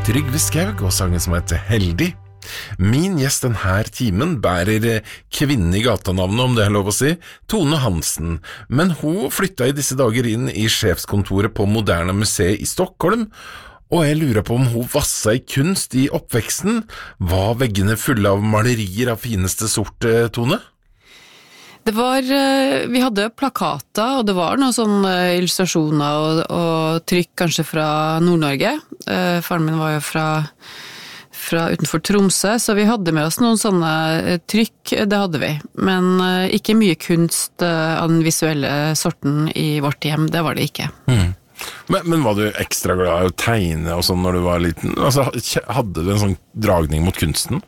Trygve Skaug og sangen som heter Heldig. Min gjest denne timen bærer kvinnen i gatanavnet, om det er lov å si, Tone Hansen, men hun flyttet i disse dager inn i sjefskontoret på Moderna Museet i Stockholm, og jeg lurer på om hun vasset i kunst i oppveksten. Var veggene fulle av malerier av fineste sort, Tone? Det var, vi hadde plakater, og det var noen sånne illustrasjoner og trykk kanskje fra Nord-Norge. Faren min var jo fra utenfor Tromsø, så vi hadde med oss noen sånne trykk, det hadde vi. Men ikke mye kunst av den visuelle sorten i vårt hjem, det var det ikke. Men var du ekstra glad i å tegne og sånn når du var liten? Altså, hadde du en sånn dragning mot kunsten?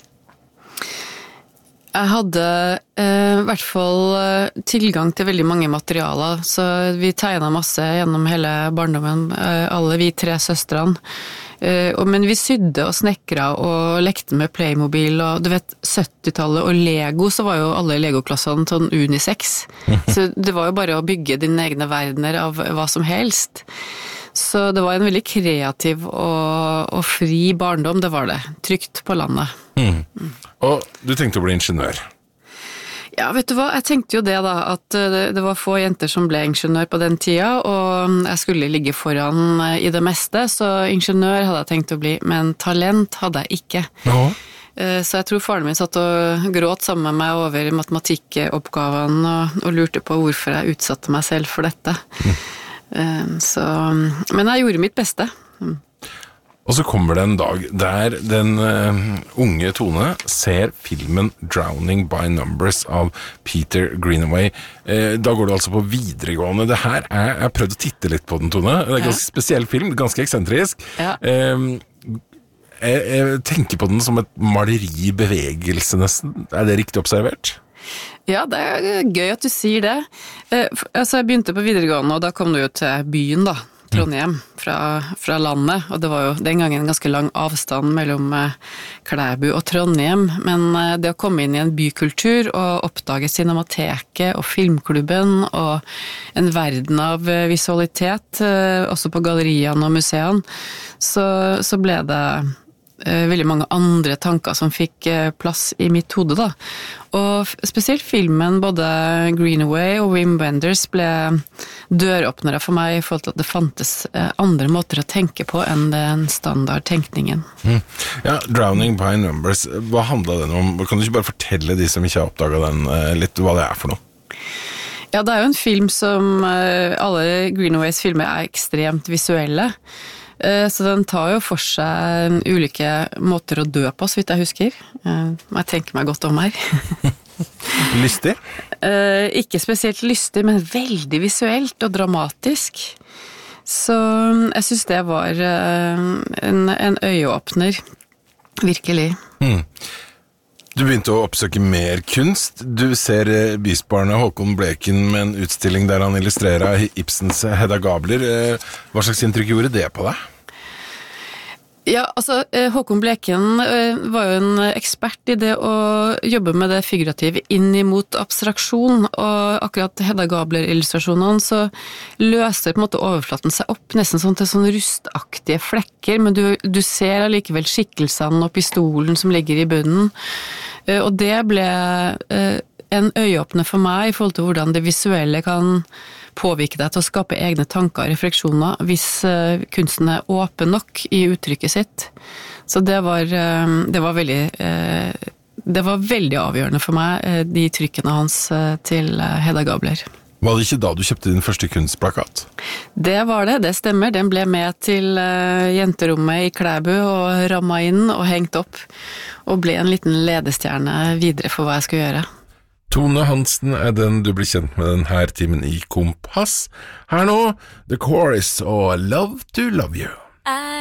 Jeg hadde i hvert fall tilgang til veldig mange materialer, så vi tegnet masse gjennom hele barndommen, alle vi 3 søstrene. Men vi sydde og snekra og lekte med Playmobil, og du vet, 70-tallet og Lego, så var jo alle Lego-klassene sånn unisex. Så det var jo bare å bygge dine egne verdener av hva som helst. Så det var en veldig kreativ og fri barndom, det var det. Trygt på landet. Og du tenkte å bli ingeniør? Ja, vet du hva? Jeg tenkte jo det da, at det var få jenter som ble ingeniør på den tida, og jeg skulle ligge foran i det meste, så ingeniør hadde jeg tenkt å bli, men talent hadde jeg ikke. Ja. Så jeg tror faren min satt og gråt sammen med meg over matematikkoppgaven og lurte på hvorfor jeg utsatte meg selv for dette. Men jeg gjorde mitt beste. Og så kommer det en dag der den unge Tone ser filmen Drowning by Numbers av Peter Greenaway. Da går du altså på videregående. Det her jeg har prøvd å titte litt på den, Tone. Det er en ganske spesiell film, ganske eksentrisk. Ja. Jeg tenker på den som et maleri i bevegelse nesten. Er det riktig observert? Ja, det er gøy at du sier det. Altså, jeg begynte på videregående, og da kom du jo til byen da, Trondheim, fra landet, og det var jo den gangen en ganske lang avstand mellom Klæbu og Trondheim, men det å komme inn i en bykultur og oppdage Cinemateket og filmklubben og en verden av visualitet, også på galleriene og museene, så ble det veldig mange andre tanker som fikk plass i mitt hode da. Og spesielt filmen, både Greenaway og Wim Wenders ble døråpnere for meg i forhold til at det fantes andre måter å tenke på enn den standard tenkningen. Ja, Drowning by Numbers, hva handlet den om? Kan du ikke bare fortelle de som ikke har oppdaget den litt hva det er for noe? Ja, det er jo en film som alle Greenaways filmer er ekstremt visuelle. Så den tar jo for seg ulike måter å dø på, så vidt jeg husker. Jeg tenker meg godt om her. Lystig? Ikke spesielt lystig, men veldig visuelt og dramatisk. Så jeg synes det var en øyeåpner, virkelig. Du begynte å oppsøke mer kunst. Du ser bysbarnet Håkon Bleken med en utstilling der han illustrerer Ibsens Hedda Gabler. Hva slags inntrykk gjorde det på deg? Ja, altså Håkon Bleken var jo en ekspert i det å jobbe med det figurative inn imot abstraksjon, og akkurat Hedda Gabler-illustrasjonene så løser på en måte overflaten seg opp nesten sånn til sånn rustaktige flekker, men du ser allikevel skikkelsene og pistolen som ligger i bunnen, og det ble en øyeåpner for meg i forhold til hvordan det visuelle kan påvirke deg til å skape egne tanker og refleksjoner hvis kunsten er åpen nok i uttrykket sitt. Så det var veldig avgjørende for meg, de trykkene hans til Hedda Gabler. Var det ikke da du kjøpte din første kunstplakat? Det var det stemmer. Den ble med til jenterommet i Klæbu og rammet inn og hengt opp, og ble en liten ledestjerne videre for hva jeg skulle gjøre. Tone Hansen er den du blir kjent med denne timen i Kompass. Her nå, The Chorus og Love to Love You.